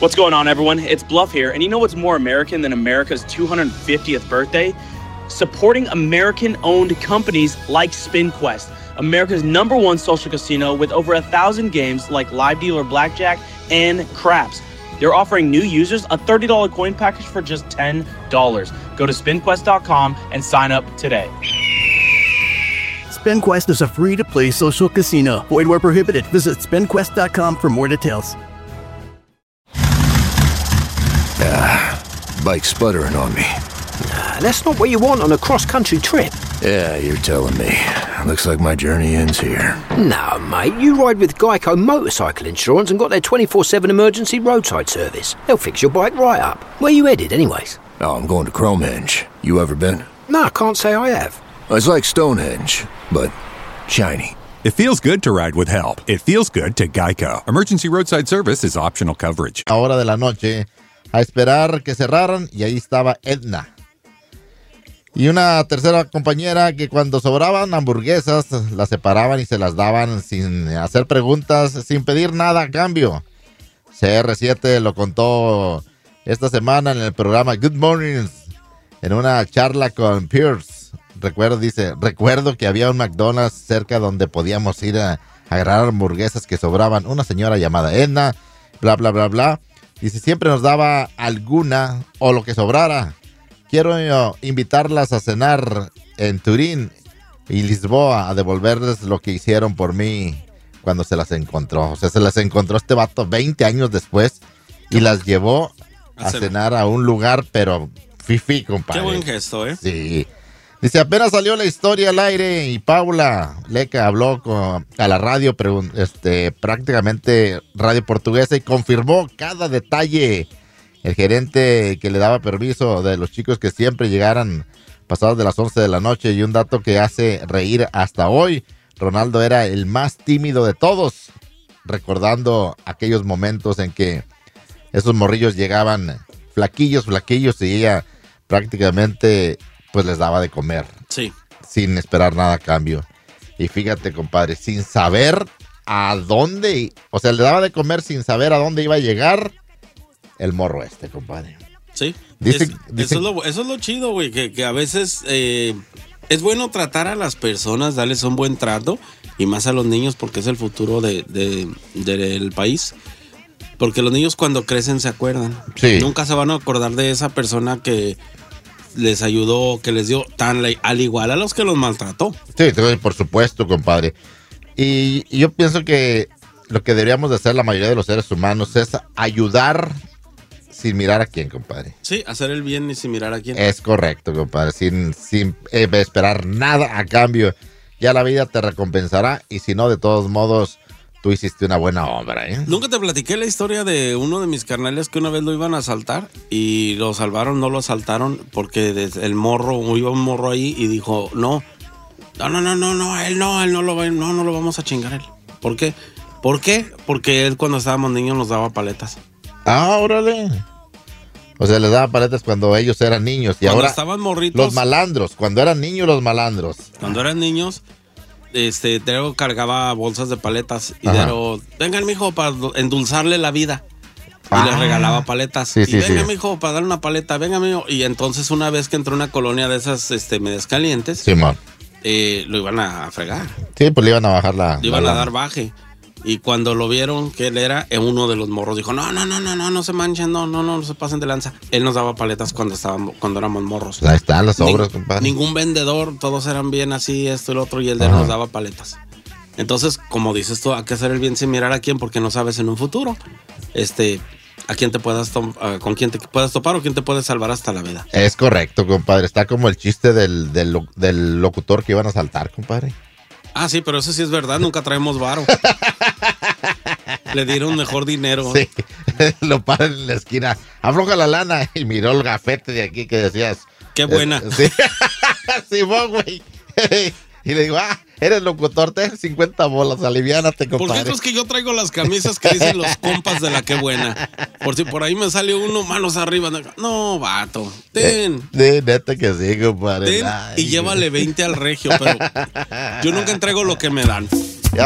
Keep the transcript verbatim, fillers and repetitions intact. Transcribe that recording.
What's going on, everyone? It's Bluff here, and you know what's more American than America's two hundred fiftieth birthday? Supporting American-owned companies like SpinQuest, America's number one social casino with over a thousand games like Live Dealer Blackjack and Craps. They're offering new users a thirty dollars coin package for just ten dollars. Go to spin quest dot com and sign up today. SpinQuest is a free-to-play social casino. Void where prohibited. Visit spin quest dot com for more details. Ah, bike's sputtering on me. Nah, that's not what you want on a cross-country trip. Yeah, you're telling me. Looks like my journey ends here. No, mate, you ride with Geico Motorcycle Insurance and got their twenty-four seven emergency roadside service. They'll fix your bike right up. Where you headed, anyways? Oh, I'm going to Cromehenge. You ever been? No, I can't say I have. It's like Stonehenge, but shiny. It feels good to ride with help. It feels good to Geico. Emergency roadside service is optional coverage. A hora de la noche, a esperar que cerraran, y ahí estaba Edna. Y una tercera compañera que cuando sobraban hamburguesas las separaban y se las daban sin hacer preguntas, sin pedir nada a cambio. C R siete lo contó esta semana en el programa Good Mornings, en una charla con Pierce. Recuerdo, dice, recuerdo que había un McDonald's cerca donde podíamos ir a, a agarrar hamburguesas que sobraban. Una señora llamada Edna, bla, bla, bla, bla. Dice, siempre nos daba alguna o lo que sobrara. Quiero yo invitarlas a cenar en Turín y Lisboa a devolverles lo que hicieron por mí cuando se las encontró. O sea, se las encontró este vato veinte años después y las llevó a, a cenar a un lugar, pero fifí, compadre. Qué buen gesto, ¿eh? Sí. Dice, apenas salió la historia al aire y Paula Leca habló con, a la radio, este, prácticamente radio portuguesa, y confirmó cada detalle. El gerente que le daba permiso de los chicos que siempre llegaran pasados de las once de la noche, y un dato que hace reír hasta hoy, Ronaldo era el más tímido de todos, recordando aquellos momentos en que esos morrillos llegaban flaquillos, flaquillos, y ella prácticamente pues les daba de comer. Sí. Sin esperar nada a cambio. Y fíjate, compadre, sin saber a dónde, o sea, le daba de comer sin saber a dónde iba a llegar el morro este, compadre. Sí. Dice, es, dice, eso, es lo, eso es lo chido, güey, que, que a veces eh, es bueno tratar a las personas, darles un buen trato, y más a los niños, porque es el futuro de, de, de, del país. Porque los niños cuando crecen se acuerdan. Sí. Nunca se van a acordar de esa persona que les ayudó, que les dio tan al igual a los que los maltrató. Sí, por supuesto, compadre. Y, y yo pienso que lo que deberíamos de hacer la mayoría de los seres humanos es ayudar sin mirar a quién, compadre. Sí, hacer el bien y sin mirar a quién. Es correcto, compadre, sin, sin eh, esperar nada a cambio. Ya la vida te recompensará, y si no, de todos modos, tú hiciste una buena obra, ¿eh? Nunca te platiqué la historia de uno de mis carnales que una vez lo iban a asaltar y lo salvaron, no lo asaltaron porque desde el morro, iba un morro ahí y dijo, no, no, no, no, no, no, él no, él no lo va, no, no lo vamos a chingar él. ¿Por qué? ¿Por qué? Porque él cuando estábamos niños nos daba paletas. Ah, órale. O sea, les daba paletas cuando ellos eran niños. Y cuando ahora estaban morritos. Los malandros, cuando eran niños los malandros. Cuando eran niños, este, Dero cargaba bolsas de paletas. Y Ajá. Dero, vengan, mijo, para endulzarle la vida. Y Ah. les regalaba paletas. Sí, y sí, venga, sí. mijo, para darle una paleta, venga, mijo. Y entonces una vez que entró una colonia de esas este, medias calientes, Simón. eh, lo iban a fregar. Sí, pues le iban a bajar la... Le iban la a dar lana. baje. Y cuando lo vieron que él era, eh, uno de los morros dijo, no, no, no, no, no, no se manchen, no, no, no, no se pasen de lanza. Él nos daba paletas cuando estábamos, cuando éramos morros. Ahí están las obras, Ning- compadre. Ningún vendedor, todos eran bien así, esto y lo otro, y él de él Ajá. nos daba paletas. Entonces, como dices tú, hay que hacer el bien sin mirar a quién, porque no sabes en un futuro este, a quién te puedas to- a- con quién te puedas topar o quién te puede salvar hasta la vida. Es correcto, compadre. Está como el chiste del, del, lo- del locutor que iban a saltar, compadre. Ah, sí, pero eso sí es verdad, nunca traemos varo. Le dieron mejor dinero. Sí, lo paran en la esquina. Afloja la lana y miró el gafete de aquí que decías. Qué buena. Eh, sí, sí, vos, güey. Y le digo, ah, eres locutor, te cincuenta bolas, aliviánate, compadre. ¿Por qué crees que yo traigo las camisas que dicen los compas de la qué buena? Por si por ahí me sale uno, manos arriba. No, vato, ten. De neta que sí, compadre. Ten Ay, y llévale veinte al regio, pero yo nunca entrego lo que me dan.